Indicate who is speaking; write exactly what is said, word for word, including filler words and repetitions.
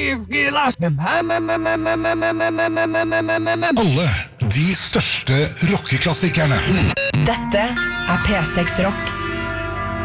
Speaker 1: Alle de største rockeklassikerne.
Speaker 2: Dette er P seks Rock.